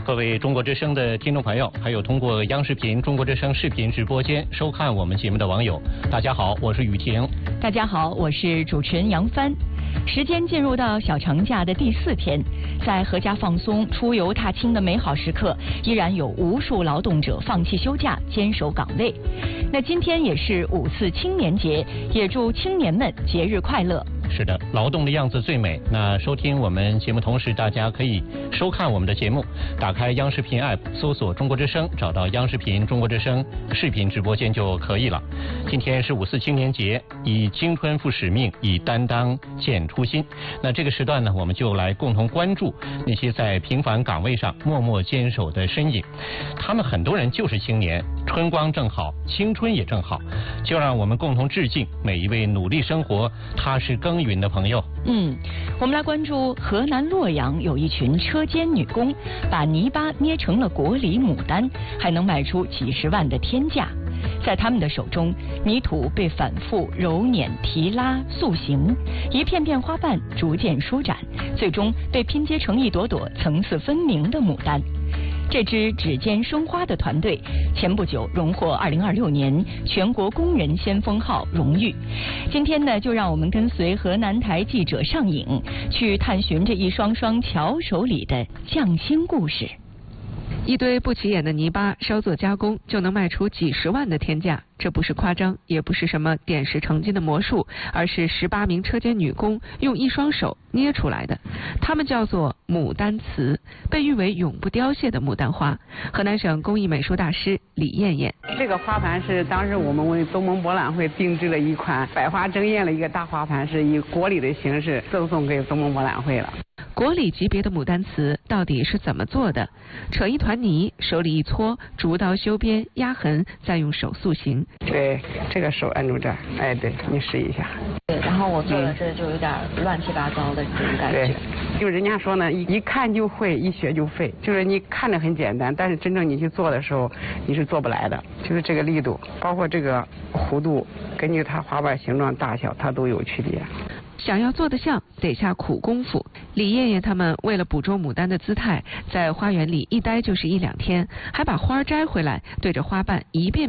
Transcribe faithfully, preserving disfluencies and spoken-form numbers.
各位中国之声的听众朋友，还有通过央视频中国之声视频直播间收看我们节目的网友，大家好，我是雨婷。 大家好，我是主持人杨帆。时间进入到小长假的第四天，在阖家放松、出游踏青的美好时刻，依然有无数劳动者放弃休假，坚守岗位。那今天也是五四青年节，也祝青年们节日快乐。 是的，劳动的样子最美。那收听我们节目同时，大家可以收看我们的节目，打开央视频 app， 搜索中国之声，找到央视频中国之声视频直播间就可以了。今天是五四青年节，以青春赴使命，以担当见初心。那这个时段呢，我们就来共同关注那些在平凡岗位上默默坚守的身影。他们很多人就是青年，春光正好，青春也正好，就让我们共同致敬每一位努力生活、踏实耕耘的朋友。 嗯，我们来关注河南洛阳有一群车间女工，把泥巴捏成了国礼牡丹，还能卖出几十万的天价。在他们的手中，泥土被反复揉捻、提拉、塑形，一片片花瓣逐渐舒展，最终被拼接成一朵朵层次分明的牡丹。这支指尖生花的团队前不久荣获二零二六年全国工人先锋号荣誉。今天呢，就让我们跟随河南台记者上影，去探寻这一双双巧手里的匠心故事。 一堆不起眼的泥巴稍作加工就能卖出几十万的天价，这不是夸张，也不是什么点石成金的魔术，而是十八名车间女工用一双手捏出来的。她们叫做牡丹瓷，被誉为永不凋谢的牡丹花。河南省工艺美术大师李艳艳： 这个花盘是当时我们为东盟博览会定制了一款百花争艳的一个大花盘，是以国礼的形式赠送给东盟博览会了。 国礼级别的牡丹瓷到底是怎么做的？扯一团泥，手里一搓，逐刀修边压痕，再用手塑形。 对，这个手按住这儿，哎，对，你试一下。 对，然后我做的这就有点乱七八糟的这种感觉。 对，就人家说呢，一一看就会，一学就废。就是你看着很简单，但是真正你去做的时候，你是做不来的。就是这个力度，包括这个弧度，根据它花瓣形状大小，它都有区别。 想要做得像，得下苦功夫。李艳艳他们为了捕捉牡丹的姿态，在花园里一待就是一两天，还把花摘回来，对着花瓣一遍